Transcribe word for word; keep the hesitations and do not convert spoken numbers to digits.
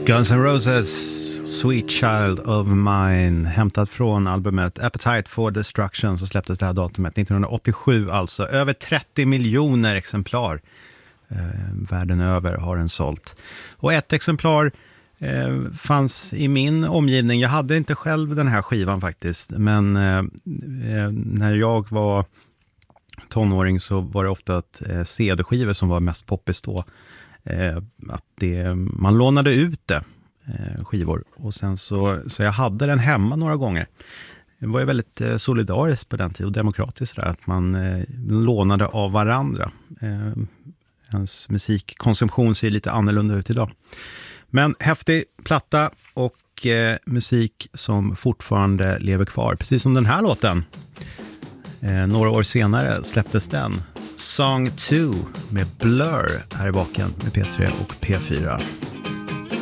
Guns N' Roses Sweet Child of Mine, hämtat från albumet Appetite for Destruction, så släpptes det här datumet nittonhundraåttiosju, alltså över trettio miljoner exemplar eh, världen över har den sålt. Och ett exemplar eh, fanns i min omgivning. Jag hade inte själv den här skivan faktiskt, men eh, när jag var tonåring så var det ofta att eh, C D-skivor som var mest poppis då. Eh, att det, man lånade ut det, eh, skivor, och sen så, så jag hade den hemma några gånger. Det var ju väldigt eh, solidariskt på den tiden och demokratiskt där, att man eh, lånade av varandra. Eh, ens musikkonsumtion ser lite annorlunda ut idag. Men häftig platta och eh, musik som fortfarande lever kvar, precis som den här låten. Eh, några år senare släpptes den. Song två med Blur här i baken med P tre och P fyra.